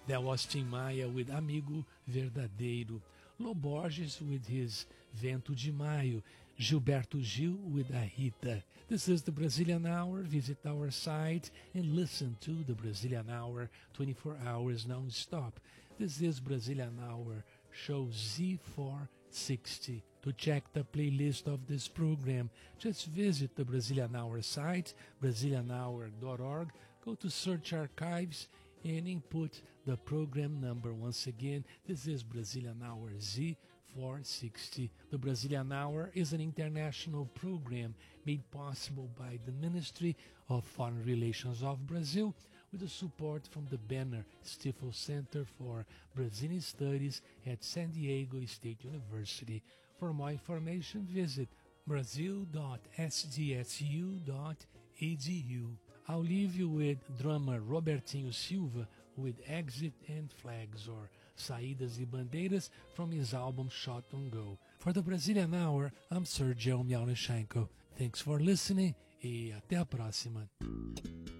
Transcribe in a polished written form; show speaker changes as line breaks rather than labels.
That was Tim Maia with Amigo Verdadeiro, Lô Borges with his Vento de Maio, Gilberto Gil with A Rita. This is the Brazilian Hour. Visit our site and listen to the Brazilian Hour 24 hours non-stop. This is Brazilian Hour show Z460. To check the playlist of this program, just visit the Brazilian Hour site, brazilianhour.org, go to Search Archives, and input the program number. Once again, this is Brazilian Hour Z460. The Brazilian Hour is an international program made possible by the Ministry of Foreign Relations of Brazil with the support from the Banner Stifel Center for Brazilian Studies at San Diego State University. For more information, visit brazil.sdsu.edu. I'll leave you with drummer Robertinho Silva with Exit and Flags, or Saídas e Bandeiras, from his album Shot on Go. For the Brazilian Hour, I'm Sergio Miaunechenko. Thanks for listening e até a próxima.